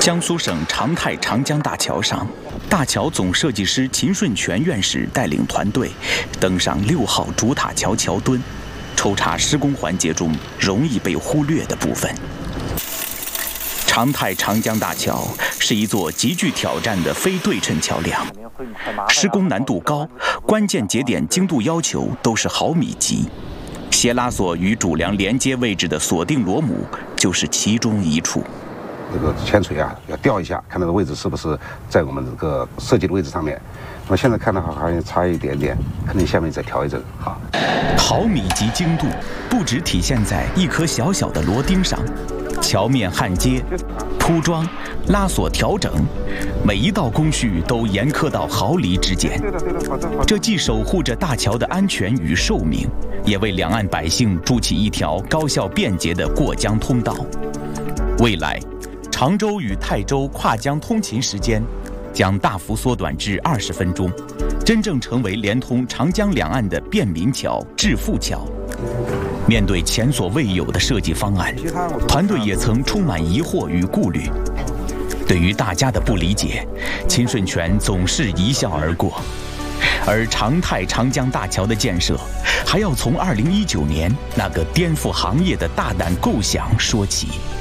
江苏省长泰长江大桥上，大桥总设计师秦顺全院士带领团队登上6号主塔桥桥墩，抽查施工环节中容易被忽略的部分。长泰长江大桥是一座极具挑战的非对称桥梁，施工难度高，关键节点精度要求都是毫米级。斜拉索与主梁连接位置的锁定螺母就是其中一处。 这个铅锤啊，要吊一下，看那个位置是不是在我们这个设计的位置上面。那么现在看的话，好像差一点点，肯定下面再调一整啊。 毫米级精度不只体现在一颗小小的螺钉上，桥面焊接、铺装、拉锁调整，每一道工序都严苛到毫厘之间。这既守护着大桥的安全与寿命，也为两岸百姓筑起一条高效便捷的过江通道。未来。 常州与泰州跨江通勤时间将大幅缩短至20分钟，真正成为连通长江两岸的便民桥、致富桥。面对前所未有的设计方案，团队也曾充满疑惑与顾虑。对于大家的不理解，秦顺全总是一笑而过。而长泰长江大桥的建设，还要从2019年那个颠覆行业的大胆构想说起。